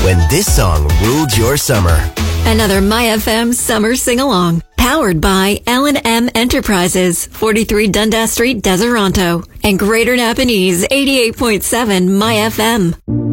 when this song ruled your summer. Another MyFM Summer Sing-Along. Powered by L&M Enterprises, 43 Dundas Street, Deseronto. And Greater Napanese, 88.7 MyFM.